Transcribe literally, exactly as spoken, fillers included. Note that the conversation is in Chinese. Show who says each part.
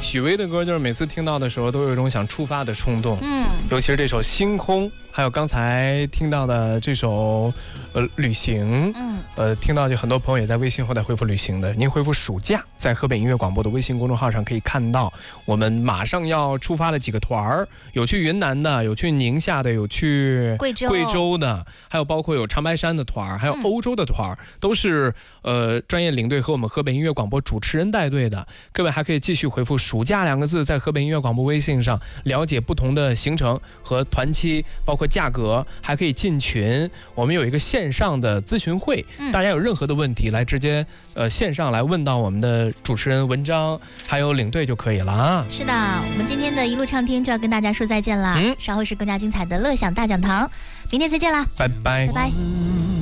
Speaker 1: 许巍的歌，就是每次听到的时候都有一种想出发的冲动。嗯，尤其是这首《星空》，还有刚才听到的这首呃《旅行》。嗯，呃，听到就很多朋友也在微信后台回复“旅行”的，您回复“暑假”，在河北音乐广播的微信公众号上可以看到我们马上要出发的几个团儿，有去云南的，有去宁夏的，有去贵州贵州的，还有包括有长白山的团儿，还有欧洲的团儿，嗯、都是呃专业领队和我们河北音乐广播主持人带队的。各位还可以继续回复“暑假”两个字，在河北音乐广播微信上了解不同的行程和团期，包括价格，还可以进群。我们有一个线上的咨询会，嗯、大家有任何的问题来直接呃线上来问到我们的主持人文章还有领队就可以了啊。
Speaker 2: 是的，我们今天的一路畅听就要跟大家说再见了，嗯、稍后是更加精彩的乐享大讲堂，明天再见啦，
Speaker 1: 拜拜，
Speaker 2: 拜拜。